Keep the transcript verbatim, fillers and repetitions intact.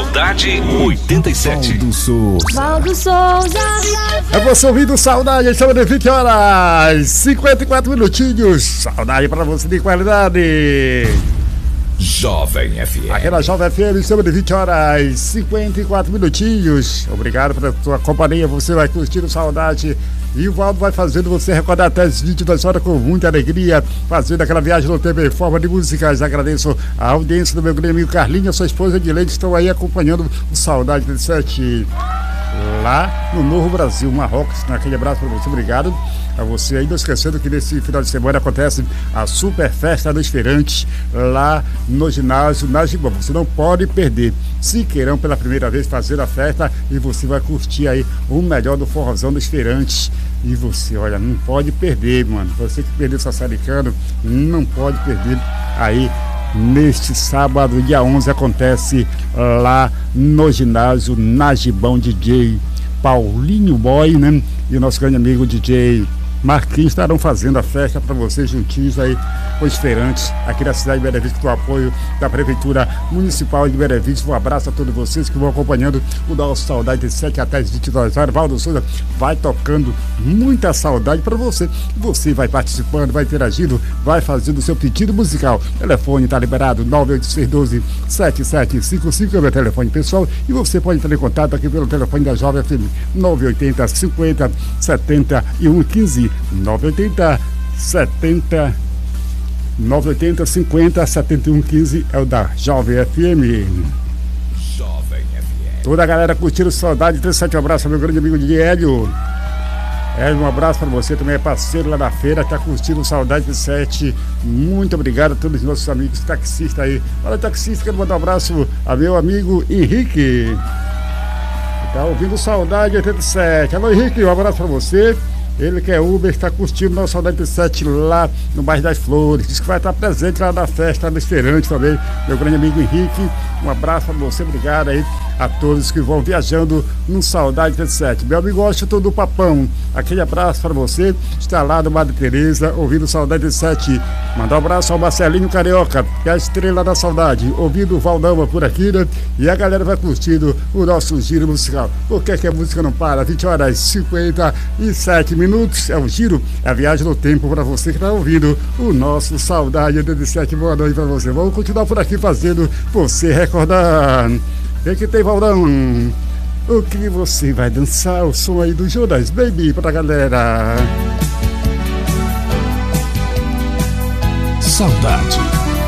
Saudade oitenta e sete. Valdo Souza. Valdo Souza. É você ouvindo Saudade, estamos de vinte horas, cinquenta e quatro minutinhos. Saudade pra você de qualidade. Jovem F M. Aqui na Jovem F M, estamos de vinte horas, cinquenta e quatro minutinhos. Obrigado pela sua companhia, você vai curtir o Saudade. E o Valdo vai fazendo você recordar até as vinte das horas com muita alegria, fazendo aquela viagem no tempo em forma de músicas. Agradeço a audiência do meu grande amigo Carlinhos, sua esposa de leite, estão aí acompanhando o Saudade oitenta e sete lá no Novo Brasil, Marrocos. Aquele abraço para você, obrigado a você aí. Não esquecendo que nesse final de semana acontece a Super Festa dos Feirantes lá no ginásio Najibão. Você não pode perder. Siqueirão pela primeira vez fazer a festa e você vai curtir aí o melhor do forrozão dos feirantes. E você, olha, não pode perder, mano. Você que perdeu Sassaricano, não pode perder aí. Neste sábado, dia onze, acontece lá no ginásio Najibão, D J Paulinho Boy, né? E o nosso grande amigo D J Marquinhos estarão fazendo a festa para vocês juntinhos aí, os feirantes aqui da cidade de Berevides, com o apoio da Prefeitura Municipal de Berevides. Um abraço a todos vocês que vão acompanhando o nosso Saudade de sete até as vinte e duas horas. Valdo Souza vai tocando muita saudade para você. Você vai participando, vai interagindo, vai fazendo o seu pedido musical. O telefone está liberado, nove oito seis um dois sete sete cinco cinco é o meu telefone pessoal. E você pode entrar em contato aqui pelo telefone da Jovem F M, nove oito zero cinquenta setenta e um quinze. nove oito zero setenta nove oito zero cinquenta setenta e um quinze é o da Jovem F M. Jovem F M. Toda a galera curtindo Saudade trinta e sete. Um abraço ao meu grande amigo de Hélio. Hélio, um abraço para você, também é parceiro lá da feira, tá curtindo Saudade trinta e sete. Muito obrigado a todos os nossos amigos taxistas aí. Olha, taxista, quero mandar um abraço ao meu amigo Henrique. Tá ouvindo Saudade oitenta e sete. Alô, Henrique, um abraço para você. Ele que é Uber, está curtindo nosso Saudade oitenta e sete lá no bairro das Flores. Diz que vai estar presente lá na festa do Feirante também. Meu grande amigo Henrique, um abraço para você, obrigado aí a todos que vão viajando no Saudade oitenta e sete. Meu amigo Washington do Papão, aquele abraço para você. Está lá no Madre Teresa, ouvindo Saudade oitenta e sete. Mandar um abraço ao Marcelinho Carioca, que é a estrela da saudade, ouvindo o Valdama por aqui, né? E a galera vai curtindo o nosso giro musical. Por que que a música não para? vinte horas e cinquenta e sete minutos. É o giro, é a viagem no tempo para você que está ouvindo o nosso Saudade oitenta e sete. Boa noite para você. Vamos continuar por aqui fazendo você recordar. O que tem, Valdão? O que você vai dançar? O som aí do Jonas Baby pra galera. Saudade